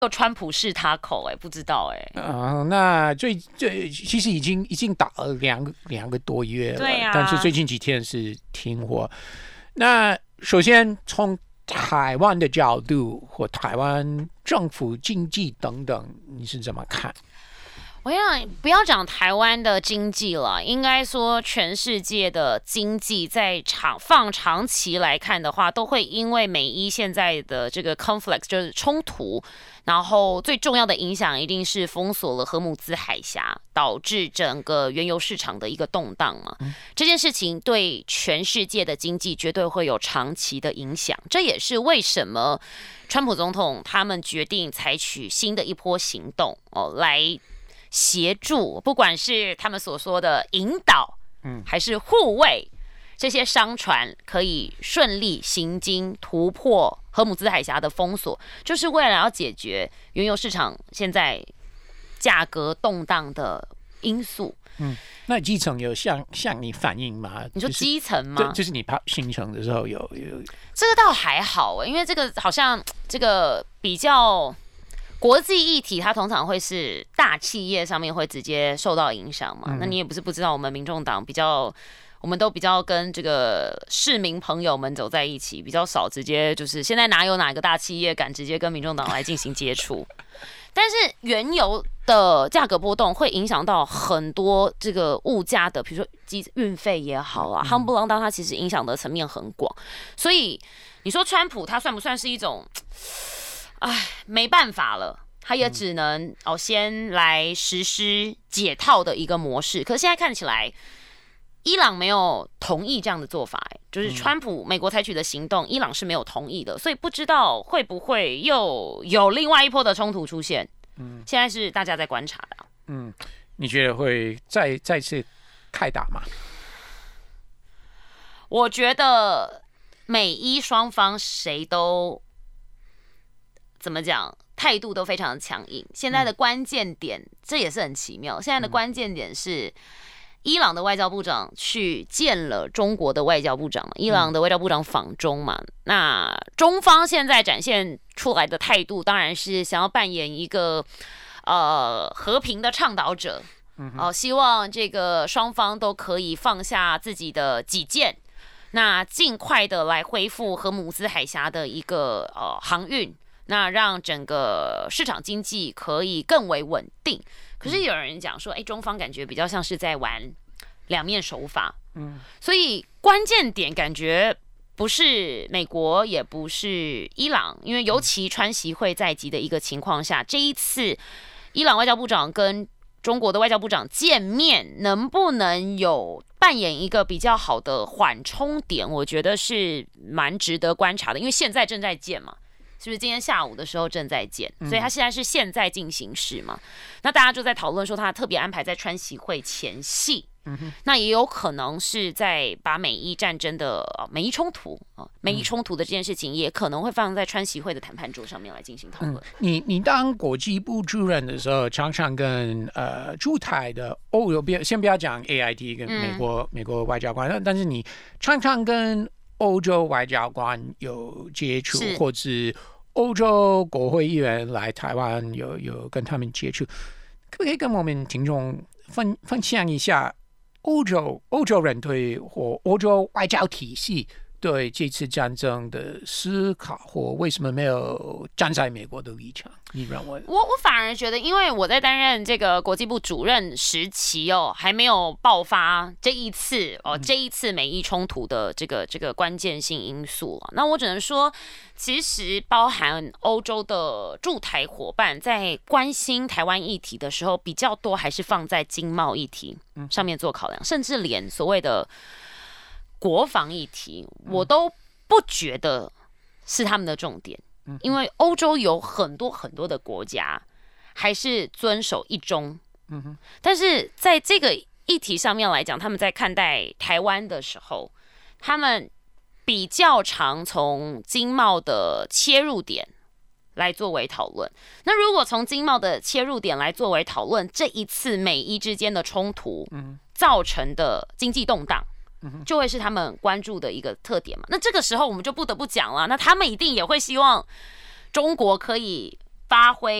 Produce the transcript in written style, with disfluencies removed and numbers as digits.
有川普是他口不知道那其实已经打了两个多月了， 对啊， 但是最近几天是停火。那首先从台湾的角度或台湾政府经济等等，你是怎么看？ 我想不要讲台湾的经济了，应该说全世界的经济在长期来看的话，都会因为美伊现在的这个 conflict 就是冲突，然后最重要的影响一定是封锁了荷姆兹海峡，导致整个原油市场的一个动荡嘛。这件事情对全世界的经济绝对会有长期的影响，这也是为什么川普总统他们决定采取新的一波行动来协助，不管是他们所说的引导，还是护卫这些商船可以顺利行经突破荷姆兹海峡的封锁，就是为了要解决原油市场现在价格动荡的因素。 那基层有向你反映吗？ 你说基层吗？ 就是你跑行程的时候有这个倒还好因为这个好像这个比较国际议题，它通常会是大企业上面会直接受到影响嘛。那你也不是不知道，我们民众党我们都比较跟这个市民朋友们走在一起，比较少直接就是现在哪有哪个大企业敢直接跟民众党来进行接触？但是原油的价格波动会影响到很多这个物价的，比如说运费也好啊，夯不啷当，它其实影响的层面很广。所以你说川普他算不算是一种？没办法了，他也只能先来实施解套的一个模式。可是现在看起来，伊朗没有同意这样的做法，就是川普美国采取的行动，伊朗是没有同意的，所以不知道会不会又有另外一波的冲突出现。现在是大家在观察的。 你觉得会再次开打吗？ 我觉得美伊双方谁都怎么讲，态度都非常强硬。现在的关键点，这也是很奇妙。现在的关键点是，伊朗的外交部长去见了中国的外交部长嘛，伊朗的外交部长访中嘛。那中方现在展现出来的态度，当然是想要扮演一个和平的倡导者。希望这个双方都可以放下自己的己见，那尽快的来恢复荷姆兹海峡的一个航运。那让整个市场经济可以更为稳定。可是有人讲说，中方感觉比较像是在玩两面手法。所以关键点感觉不是美国，也不是伊朗，因为尤其川习会在即的一个情况下，这一次伊朗外交部长跟中国的外交部长见面，能不能有扮演一个比较好的缓冲点，我觉得是蛮值得观察的，因为现在正在见嘛。是不是今天下午的时候正在见？所以他现在是现在进行时嘛？那大家就在讨论说，他特别安排在川习会前夕。那也有可能是在把美伊战争的美伊冲突的这件事情，也可能会放在川习会的谈判桌上面来进行讨论。 你当国际部主任的时候，常常跟驻台的先不要讲 AIT 跟美国外交官，但是你常常跟欧洲外交官有接触，或者欧洲国会议员来台湾有跟他们接触，可不可以跟我们听众分享一下欧洲人对或欧洲外交体系对这次战争的思考，或为什么没有站在美国的立场？你认为？ 我反而觉得，因为我在担任这个国际部主任时期还没有爆发这一次美伊冲突的这个关键性因素那我只能说，其实包含欧洲的驻台伙伴在关心台湾议题的时候，比较多还是放在经贸议题上面做考量，甚至连所谓的国防议题，我都不觉得是他们的重点，因为欧洲有很多很多的国家还是遵守一中，但是在这个议题上面来讲，他们在看待台湾的时候，他们比较常从经贸的切入点来作为讨论。那如果从经贸的切入点来作为讨论，这一次美伊之间的冲突造成的经济动荡，就会是他们关注的一个特点嘛。那这个时候我们就不得不讲了，那他们一定也会希望中国可以发挥